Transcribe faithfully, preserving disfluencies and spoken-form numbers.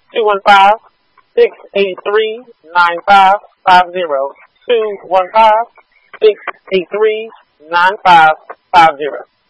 two one five, six eight three, nine five five zero. two one five, six eight three, nine five five zero.